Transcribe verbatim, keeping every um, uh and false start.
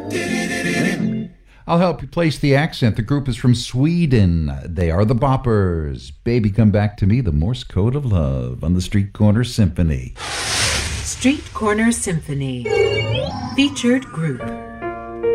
I'll help you place the accent. The group is from Sweden. They are the Boppers. Baby Come Back to Me, the Morse Code of Love on the Street Corner Symphony. Street Corner Symphony. Featured group.